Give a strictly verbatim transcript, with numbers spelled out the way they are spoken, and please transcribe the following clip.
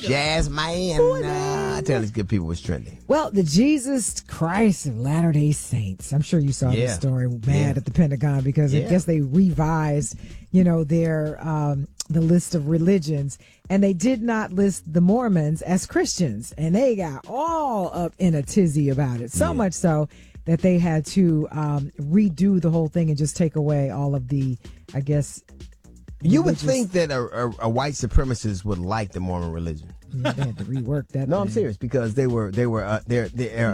Jazz man. Uh, tell these good people what's trending. Well, the Jesus Christ of Latter-day Saints. I'm sure you saw Yeah. this story, mad Yeah. at the Pentagon because Yeah. I guess they revised, you know, their um, the list of religions, and they did not list the Mormons as Christians, and they got all up in a tizzy about it. So Yeah. much so that they had to um, redo the whole thing and just take away all of the, I guess. You would religious- think that a, a, a white supremacist would like the Mormon religion. Yeah, they had to rework that. No, I'm thing. serious because they were they were uh, they're they are